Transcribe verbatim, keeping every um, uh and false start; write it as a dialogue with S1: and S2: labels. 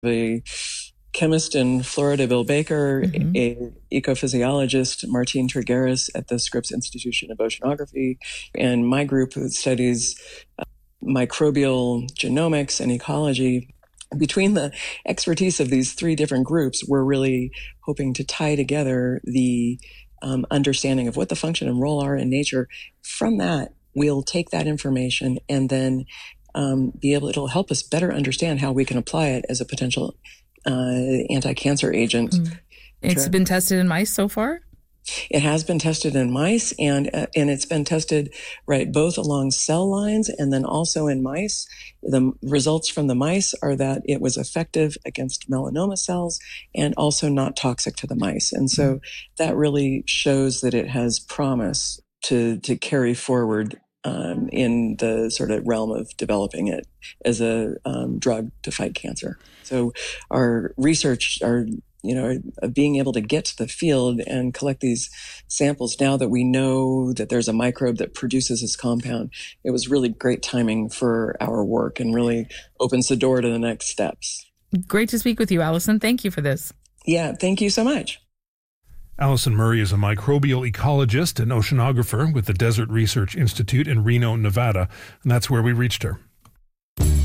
S1: a chemist in Florida, Bill Baker, mm-hmm. a ecophysiologist, Martine Trigueros at the Scripps Institution of Oceanography, and my group that studies uh, microbial genomics and ecology. Between the expertise of these three different groups, we're really hoping to tie together the um, understanding of what the function and role are in nature. From that, we'll take that information and then um, be able, it'll help us better understand how we can apply it as a potential uh, anti-cancer agent.
S2: Mm. It's been tested in mice so far?
S1: It has been tested in mice, and uh, and it's been tested, right, both along cell lines and then also in mice. The results from the mice are that it was effective against melanoma cells and also not toxic to the mice. And so that really shows that it has promise to to carry forward um, in the sort of realm of developing it as a um, drug to fight cancer. So our research, our you know, being able to get to the field and collect these samples now that we know that there's a microbe that produces this compound, it was really great timing for our work and really opens the door to the next steps.
S2: Great to speak with you, Allison. Thank you for this.
S1: Yeah, thank you so much.
S3: Allison Murray is a microbial ecologist and oceanographer with the Desert Research Institute in Reno, Nevada, and that's where we reached her.